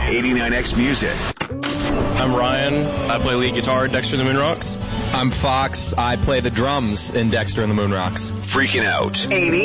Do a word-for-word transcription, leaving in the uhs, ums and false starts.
eighty-nine X Music. I'm Ryan. I play lead guitar at Dexter and the Moonrocks. I'm Fox. I play the drums in Dexter and the Moonrocks. Freaking out. eighty